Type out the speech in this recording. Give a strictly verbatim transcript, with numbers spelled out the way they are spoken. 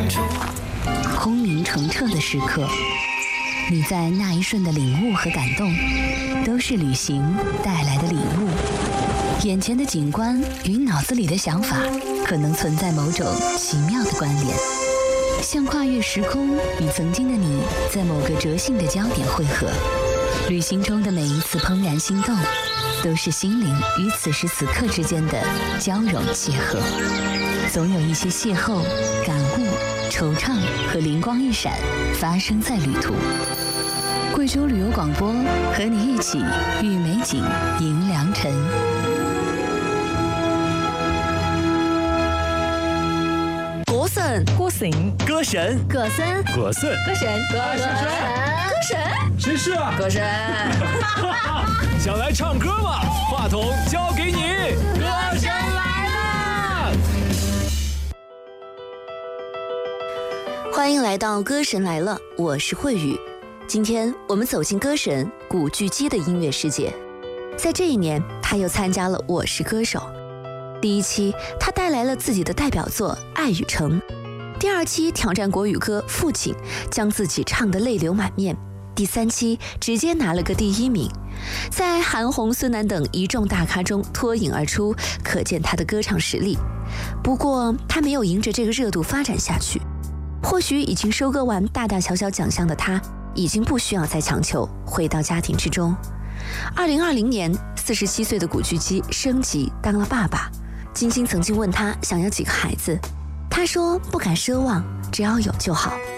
空明澄澈的时刻，你在那一瞬的领悟和感动，都是旅行带来的礼物。眼前的景观与脑子里的想法，可能存在某种奇妙的关联，像跨越时空，与曾经的你在某个折性的焦点汇合。旅行中的每一次怦然心动，都是心灵与此时此刻之间的交融邂逅。总有一些邂逅、感悟、惆怅和灵光一闪发生在旅途。贵州旅游广播和你一起与美景迎良辰。 歌神， 歌神， 歌神， 歌神， 歌神， 歌神， 歌神，歌神， 谁是啊？ 歌神。 想来唱歌吗？话筒交给你，歌神来了！ 欢迎来到《歌神来了》，我是慧宇。今天我们走进歌神古巨基的音乐世界。在这一年，他又参加了《我是歌手》。第一期，他带来了自己的代表作《爱与诚》；第二期挑战国语歌《父亲》，将自己唱得泪流满面；第三期直接拿了个第一名，在韩红、孙楠等一众大咖中脱颖而出，可见他的歌唱实力。不过，他没有迎着这个热度发展下去。或许已经收割完大大小小奖项的他，已经不需要再强求回到家庭之中。二零二零年，四十七岁的古巨基升级当了爸爸。金星曾经问他想要几个孩子，他说不敢奢望，只要有就好。